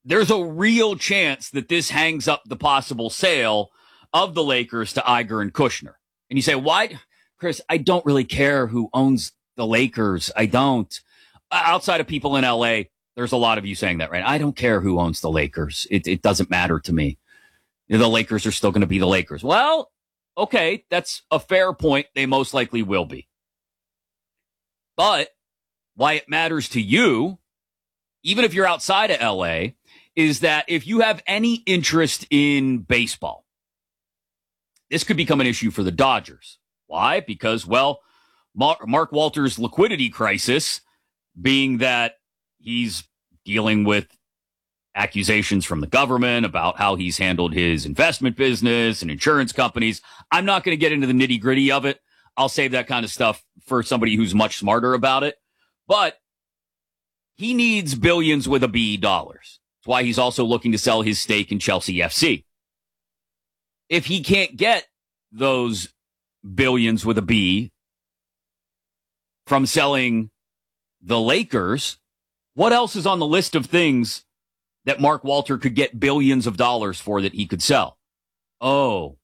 there's a real chance that this hangs up the possible sale of the Lakers to Iger and Kushner. And you say, why? Chris, I don't really care who owns the Lakers. I don't. Outside of people in LA, there's a lot of you saying that, right? I don't care who owns the Lakers. It doesn't matter to me. The Lakers are still going to be the Lakers. Well, okay, that's a fair point. They most likely will be. But why it matters to you, even if you're outside of LA, is that if you have any interest in baseball, this could become an issue for the Dodgers. Why? Because, well, Mark Walter's liquidity crisis, being that he's dealing with accusations from the government about how he's handled his investment business and insurance companies. I'm not going to get into the nitty gritty of it. I'll save that kind of stuff for somebody who's much smarter about it. But he needs billions with a B dollars. That's why he's also looking to sell his stake in Chelsea FC. If he can't get those billions with a B from selling the Lakers, what else is on the list of things that Mark Walter could get billions of dollars for that he could sell? Oh,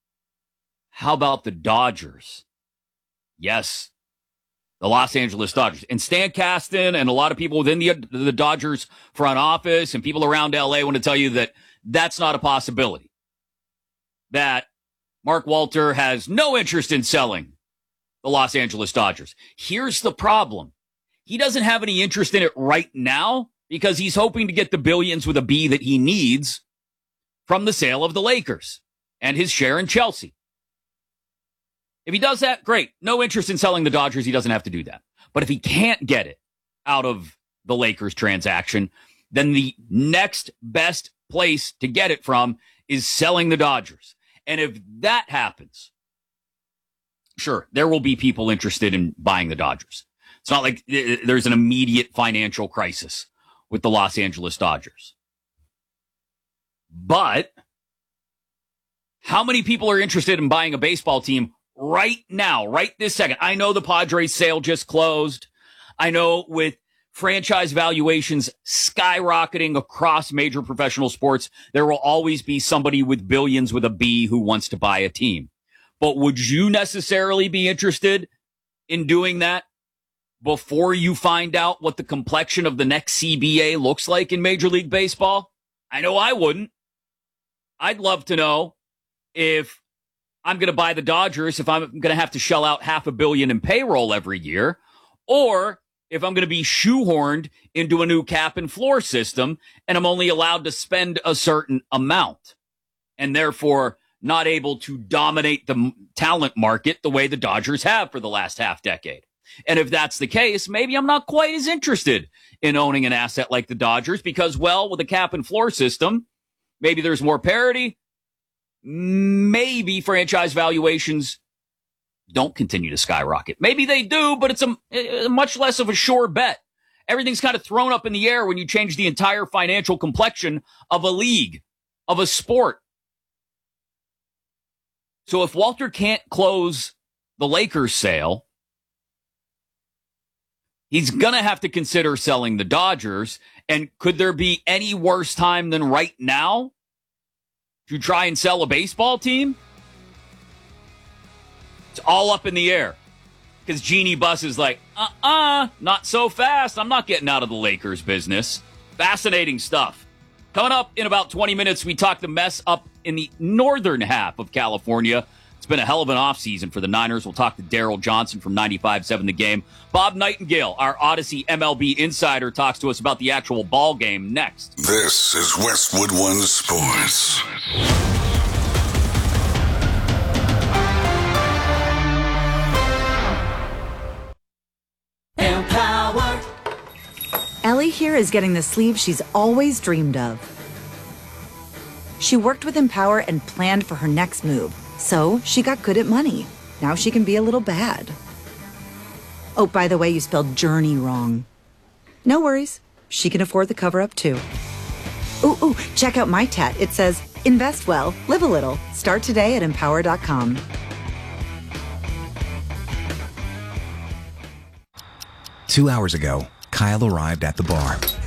how about the Dodgers? Yes, the Los Angeles Dodgers. And Stan Kasten and a lot of people within the Dodgers front office and people around LA want to tell you that that's not a possibility. That Mark Walter has no interest in selling the Los Angeles Dodgers. Here's the problem. He doesn't have any interest in it right now because he's hoping to get the billions with a B that he needs from the sale of the Lakers and his share in Chelsea. If he does that, great. No interest in selling the Dodgers. He doesn't have to do that. But if he can't get it out of the Lakers transaction, then the next best place to get it from is selling the Dodgers. And if that happens, sure, there will be people interested in buying the Dodgers. It's not like there's an immediate financial crisis with the Los Angeles Dodgers. But how many people are interested in buying a baseball team right now, right this second? I know the Padres sale just closed. I know with franchise valuations skyrocketing across major professional sports, there will always be somebody with billions with a B who wants to buy a team. But would you necessarily be interested in doing that before you find out what the complexion of the next CBA looks like in Major League Baseball? I know I wouldn't. I'd love to know if I'm going to buy the Dodgers, if I'm going to have to shell out $500 million in payroll every year, or if I'm going to be shoehorned into a new cap and floor system and I'm only allowed to spend a certain amount and therefore not able to dominate the talent market the way the Dodgers have for the last half decade. And if that's the case, maybe I'm not quite as interested in owning an asset like the Dodgers because, well, with a cap and floor system, maybe there's more parity. Maybe franchise valuations don't continue to skyrocket. Maybe they do, but it's a much less of a sure bet. Everything's kind of thrown up in the air when you change the entire financial complexion of a league, of a sport. So if Walter can't close the Lakers sale, he's going to have to consider selling the Dodgers. And could there be any worse time than right now to try and sell a baseball team? It's all up in the air because Jeannie Buss is like, not so fast. I'm not getting out of the Lakers business. Fascinating stuff. Coming up in about 20 minutes, we talk the mess up in the northern half of California. It's been a hell of an offseason for the Niners. We'll talk to Daryl Johnson from 95.7 The Game. Bob Nightingale, our Odyssey MLB insider, talks to us about the actual ball game next. This is Westwood One Sports. Empower. Ellie here is getting the sleeve she's always dreamed of. She worked with Empower and planned for her next move, so she got good at money. Now she can be a little bad. Oh, by the way, you spelled journey wrong. No worries. She can afford the cover-up, too. Ooh, check out my tat. It says, invest well, live a little. Start today at empower.com. Two hours ago, Kyle arrived at the bar.